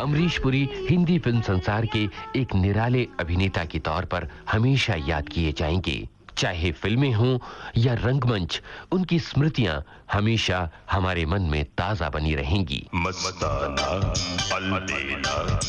Amrish Puri Hindi film संसार के एक निराले अभिनेता के तौर पर हमेशा याद किए जाएंगे। चाहे फिल्में हों या रंगमंच, उनकी स्मृतियां हमेशा हमारे मन में ताजा बनी रहेंगी। मस्ताना, अलबेला।